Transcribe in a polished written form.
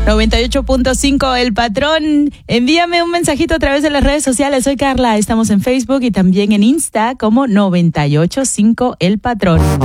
98.5 El Patrón. Envíame un mensajito a través de las redes sociales. Soy Carla, estamos en Facebook y también en Insta como 98.5 El Patrón.